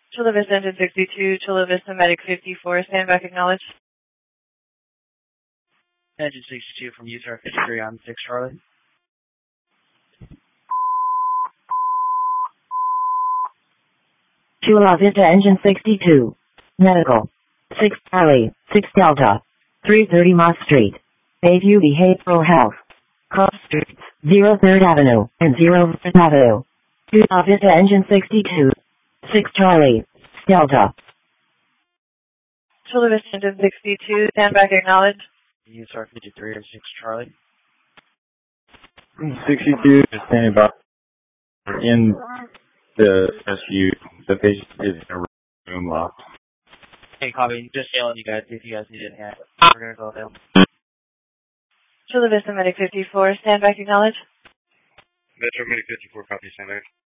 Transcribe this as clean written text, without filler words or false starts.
Chula Vista Engine 62, Chula Vista Medic 54, stand back, acknowledge. Engine 62 from USAR 53 on 6 Charlie. Chula Vista Engine 62. Medical. 6 Charlie, 6 Delta. 330 Moss Street. Bayview Behavioral Health. Cross Streets, 03rd Avenue and 04th Avenue. Chula Vista Engine 62. 6 Charlie, Delta. Chula Vista Engine 62, stand back, acknowledge. USAR 53 on 6 Charlie. 62, just standing by in the SU. The patient is in a room locked. Hey, copy. Just yelling you guys, see if you guys need it. We're gonna go down. Chula Vista Medic 54, stand back, acknowledge. Metro Medic 54, copy, stand back.